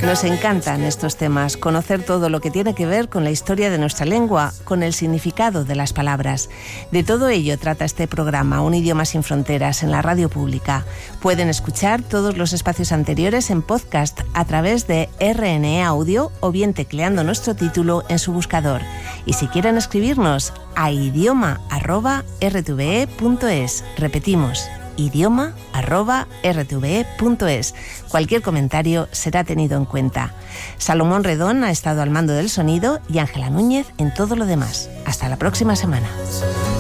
Nos encantan estos temas, conocer todo lo que tiene que ver con la historia de nuestra lengua, con el significado de las palabras. De todo ello trata este programa, Un idioma sin fronteras, en la radio pública. Pueden escuchar todos los espacios anteriores en podcast a través de RNE Audio o bien tecleando nuestro título en su buscador. Y si quieren escribirnos, a idioma@rtve.es. Repetimos, idioma@rtve.es. Cualquier comentario será tenido en cuenta. Salomón Redón ha estado al mando del sonido y Ángela Núñez en todo lo demás. Hasta la próxima semana.